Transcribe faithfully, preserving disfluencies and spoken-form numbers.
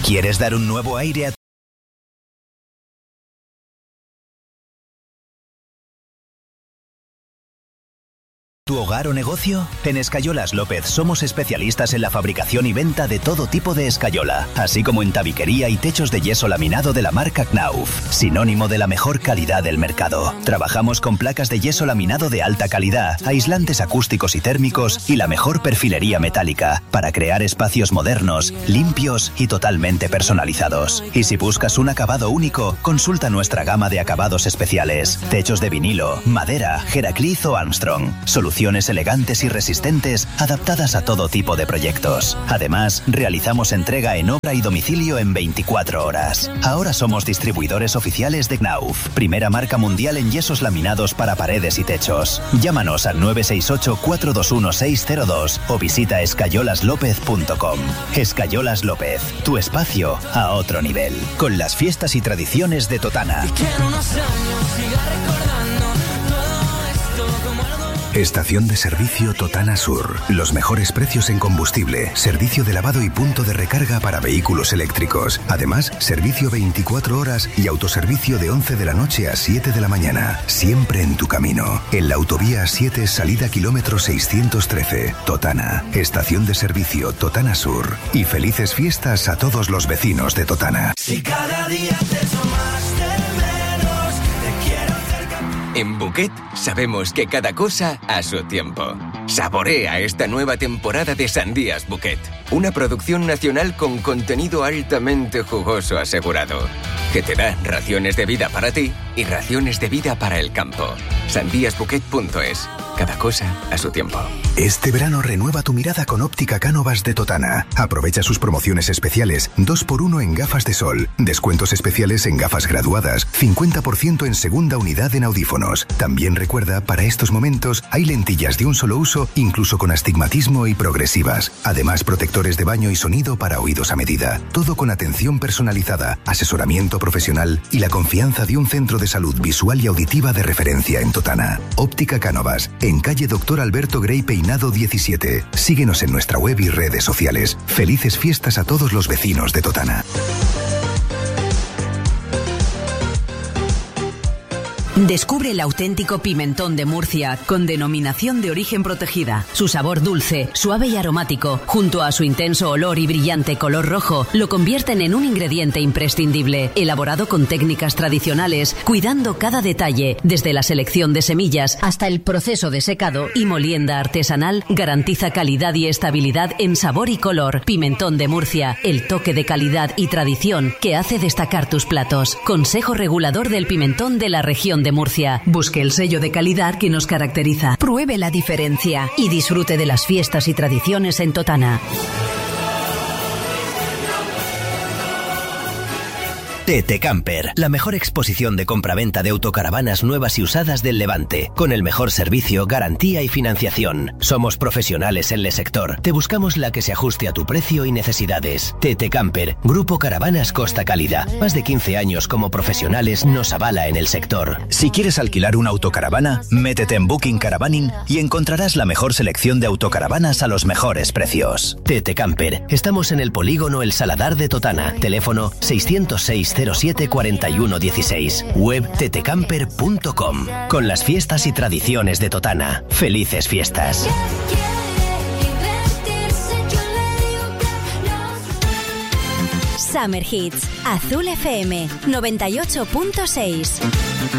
¿Quieres dar un nuevo aire a tu hogar o negocio? En Escayolas López somos especialistas en la fabricación y venta de todo tipo de escayola, así como en tabiquería y techos de yeso laminado de la marca Knauf, sinónimo de la mejor calidad del mercado. Trabajamos con placas de yeso laminado de alta calidad, aislantes acústicos y térmicos y la mejor perfilería metálica para crear espacios modernos, limpios y totalmente personalizados. Y si buscas un acabado único, consulta nuestra gama de acabados especiales, techos de vinilo, madera, Heracliz o Armstrong. Soluciones elegantes y resistentes adaptadas a todo tipo de proyectos. Además, realizamos entrega en obra y domicilio en veinticuatro horas. Ahora somos distribuidores oficiales de Knauf, primera marca mundial en yesos laminados para paredes y techos. Llámanos al nueve seis ocho, cuatro dos uno, seis cero dos o visita escayolas lópez punto com. Escayolas López, tu espacio a otro nivel. Con las fiestas y tradiciones de Totana. Y que en unos años siga recordando todo esto como algo. Estación de servicio Totana Sur. Los mejores precios en combustible, servicio de lavado y punto de recarga para vehículos eléctricos. Además, servicio veinticuatro horas y autoservicio de once de la noche a siete de la mañana. Siempre en tu camino. En la autovía A siete, salida kilómetro seiscientos trece. Totana. Estación de servicio Totana Sur. Y felices fiestas a todos los vecinos de Totana. Si cada día te echo más de menos, te quiero cerca. En Bouquet sabemos que cada cosa a su tiempo. Saborea esta nueva temporada de Sandías Bouquet, una producción nacional con contenido altamente jugoso asegurado, que te da raciones de vida para ti y raciones de vida para el campo. sandías bouquet punto es. Cada cosa a su tiempo. Este verano renueva tu mirada con Óptica Cánovas de Totana. Aprovecha sus promociones especiales, dos por uno en gafas de sol, descuentos especiales en gafas graduadas, cincuenta por ciento en segunda unidad en audífonos. También recuerda, para estos momentos hay lentillas de un solo uso, incluso con astigmatismo y progresivas. Además, protectores de baño y sonido para oídos a medida. Todo con atención personalizada, asesoramiento profesional y la confianza de un centro de salud visual y auditiva de referencia en Totana. Óptica Cánovas, en calle Doctor Alberto Grey Peinado diecisiete. Síguenos en nuestra web y redes sociales. Felices fiestas a todos los vecinos de Totana. Descubre el auténtico pimentón de Murcia, con denominación de origen protegida. Su sabor dulce, suave y aromático, junto a su intenso olor y brillante color rojo, lo convierten en un ingrediente imprescindible, elaborado con técnicas tradicionales, cuidando cada detalle, desde la selección de semillas hasta el proceso de secado y molienda artesanal, garantiza calidad y estabilidad en sabor y color. Pimentón de Murcia, el toque de calidad y tradición que hace destacar tus platos. Consejo Regulador del Pimentón de la región de Murcia. Busque el sello de calidad que nos caracteriza. Pruebe la diferencia y disfrute de las fiestas y tradiciones en Totana. Tete Camper, la mejor exposición de compraventa de autocaravanas nuevas y usadas del Levante, con el mejor servicio, garantía y financiación. Somos profesionales en el sector. Te buscamos la que se ajuste a tu precio y necesidades. Tete Camper, Grupo Caravanas Costa Cálida. Más de quince años como profesionales nos avala en el sector. Si quieres alquilar una autocaravana, métete en Booking Caravaning y encontrarás la mejor selección de autocaravanas a los mejores precios. Tete Camper, estamos en el polígono El Saladar de Totana. Teléfono seiscientos seis cero siete cuarenta y uno dieciséis. Web tetecamper punto com. Con las fiestas y tradiciones de Totana. Felices fiestas. Summer Hits, Azul F M noventa y ocho punto seis.